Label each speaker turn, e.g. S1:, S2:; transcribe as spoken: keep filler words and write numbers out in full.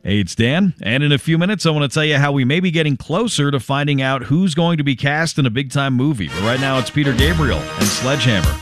S1: Hey, it's Dan, and in a few minutes, I want to tell you how we may be getting closer to finding out who's going to be cast in a big-time movie. But right now, it's Peter Gabriel and Sledgehammer.